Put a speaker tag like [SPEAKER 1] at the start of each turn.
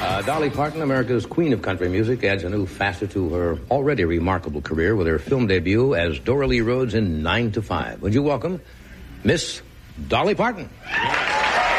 [SPEAKER 1] Dolly Parton, America's queen of country music, adds a new facet to her already remarkable career with her film debut as Dora Lee Rhodes in 9 to 5. Would you welcome Miss Dolly Parton?